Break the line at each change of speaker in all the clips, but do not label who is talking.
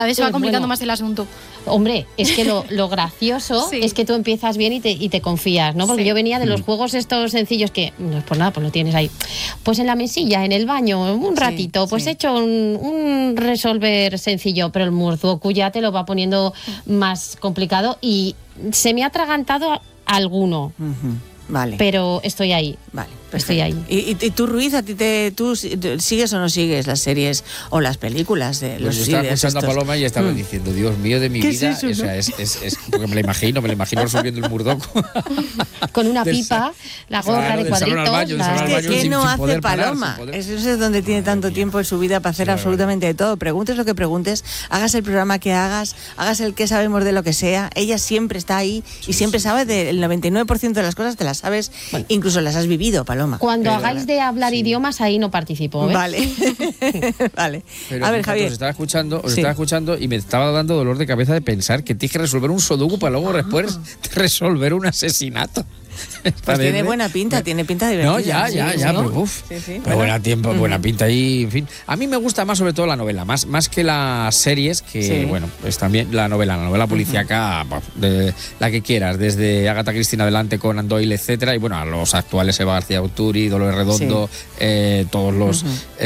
Cada vez se va complicando más el asunto.
Hombre, es que lo gracioso es que tú empiezas bien y te confías, ¿no? Porque yo venía de los juegos estos sencillos que, no es por nada, pues lo tienes ahí. Pues en la mesilla, en el baño, un ratito, pues he hecho un resolver sencillo, pero el Murdoku ya te lo va poniendo más complicado y se me ha atragantado alguno.
Vale.
Pero estoy ahí.
Vale.
Estoy ahí.
¿Y tú, Ruiz, tú sigues o no sigues las series o las películas de los
vídeos? Yo estaba escuchando a Paloma y estaba diciendo, Dios mío de mi vida,
es eso,
o sea, es porque me lo imagino resolviendo el Murdoku.
Con una pipa, la gorra de cuadritos.
¿Qué no hace Paloma? Eso es donde tiene tanto tiempo en su vida para hacer absolutamente de todo. Preguntes lo que preguntes, hagas el programa que hagas el que sabemos de lo que sea, ella siempre está ahí y siempre sabe del 99% de las cosas, te las sabes, incluso las has vivido, Paloma.
Cuando hagáis de hablar idiomas, ahí no participo, ¿eh?
Vale. Vale.
Pero
a ver, Javier.
Os estaba escuchando y me estaba dando dolor de cabeza de pensar que tienes que resolver un sudoku para luego después resolver un asesinato.
Pues tiene buena pinta, tiene pinta de divertida.
No, ya, pero uff. Pero buena pinta ahí, en fin. A mí me gusta más sobre todo la novela, más que las series, que bueno, pues también la novela policíaca, de la que quieras, desde Agatha Christie en adelante, Conan Doyle, etcétera, y bueno, a los actuales, Eva García Urturi, Dolores Redondo, todos los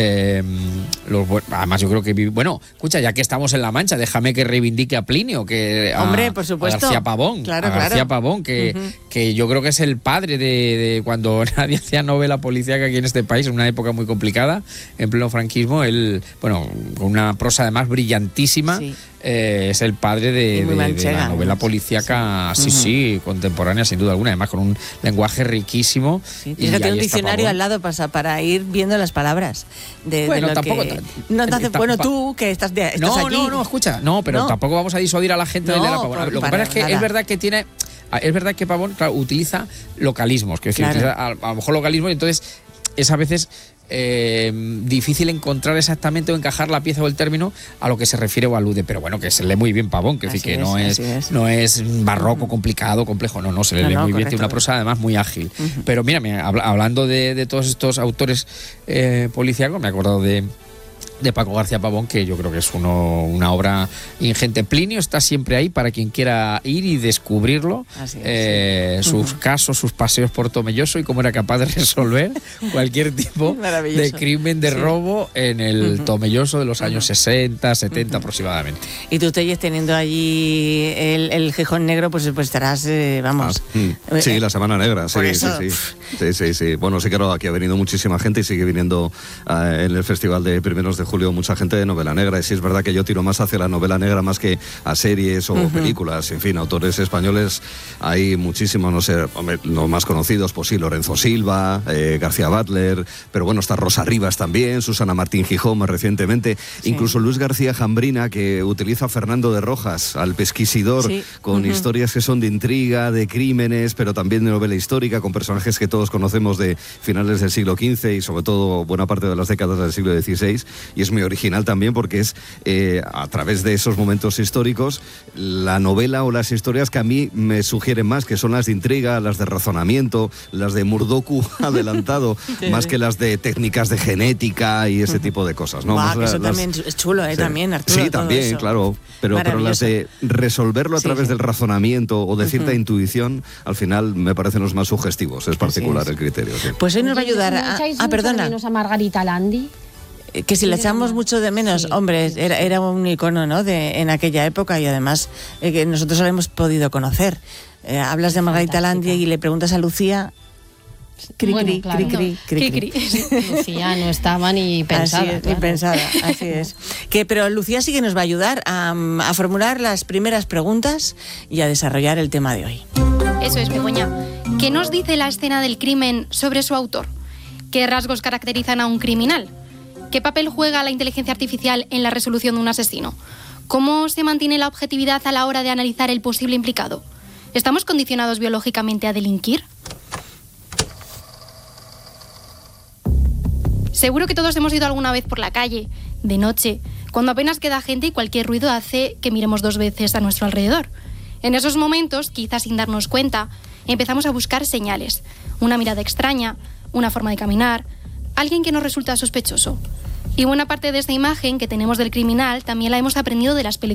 además yo creo que bueno, escucha, ya que estamos en La Mancha, déjame que reivindique a Plinio,
hombre, por supuesto,
a García Pavón, García Pavón, que yo creo que es el padre de cuando nadie hacía novela policíaca aquí en este país, en una época muy complicada, en pleno franquismo, él, bueno, con una prosa además brillantísima, es el padre de la novela policíaca, contemporánea, sin duda alguna, además con un lenguaje riquísimo.
Y tiene un diccionario al lado para ir viendo las palabras.
Bueno, tampoco.
Bueno, tú que estás aquí.
No, escucha, pero tampoco vamos a disuadir a la gente de leer a Pavón. Lo que pasa es que es verdad que tiene. Es verdad que Pavón, claro, utiliza localismos, que utiliza a lo mejor localismos, y entonces es a veces difícil encontrar exactamente o encajar la pieza o el término a lo que se refiere o alude, pero bueno, que se lee muy bien Pavón, que no es barroco, complicado, complejo, no, se le lee muy bien, tiene una prosa además muy ágil. Pero mira, hablando de todos estos autores policíacos, me he acordado de Paco García Pavón, que yo creo que es una obra ingente. Plinio está siempre ahí para quien quiera ir y descubrirlo, sus casos, sus paseos por Tomelloso y cómo era capaz de resolver cualquier tipo de crimen, de robo en el Tomelloso de los años 60, 70 aproximadamente.
Y tú, Telles, teniendo allí el Gijón Negro, pues estarás, vamos...
sí, la Semana Negra, sí. Bueno, sí, claro, aquí ha venido muchísima gente y sigue viniendo en el Festival de Primeros de Julio mucha gente de novela negra, y sí es verdad que yo tiro más hacia la novela negra más que a series o películas, en fin, autores españoles hay muchísimos, no sé, los más conocidos, pues sí, Lorenzo Silva, García Butler, pero bueno, está Rosa Rivas también, Susana Martín Gijón más recientemente, incluso Luis García Jambrina, que utiliza a Fernando de Rojas, al pesquisidor, con historias que son de intriga, de crímenes, pero también de novela histórica, con personajes que todos conocemos de finales del siglo XV y sobre todo buena parte de las décadas del siglo XVI, y es muy original también porque es a través de esos momentos históricos la novela o las historias que a mí me sugieren más, que son las de intriga, las de razonamiento, las de Murdoku adelantado, más que las de técnicas de genética y ese tipo de cosas, ¿no?
Eso también es chulo, también, Arturo.
Sí, también, claro, pero las de resolverlo a través del razonamiento o de cierta intuición, al final me parecen los más sugestivos, es particular el criterio.
Pues hoy nos va a ayudar perdona.
A Margarita Landi.
Que si la echamos mucho de menos, hombre, era un icono, ¿no? En aquella época, y además que nosotros la hemos podido conocer. Hablas de Margarita Landi y le preguntas a Lucía.
Lucía no estaba ni pensada.
Ni pensada, así es. Pero Lucía sí que nos va a ayudar a formular las primeras preguntas y a desarrollar el tema de hoy.
Eso es, Begoña. ¿Qué nos dice la escena del crimen sobre su autor? ¿Qué rasgos caracterizan a un criminal? ¿Qué papel juega la inteligencia artificial en la resolución de un asesino? ¿Cómo se mantiene la objetividad a la hora de analizar el posible implicado? ¿Estamos condicionados biológicamente a delinquir? Seguro que todos hemos ido alguna vez por la calle, de noche, cuando apenas queda gente y cualquier ruido hace que miremos dos veces a nuestro alrededor. En esos momentos, quizás sin darnos cuenta, empezamos a buscar señales. Una mirada extraña, una forma de caminar, alguien que nos resulta sospechoso. Y buena parte de esta imagen que tenemos del criminal también la hemos aprendido de las películas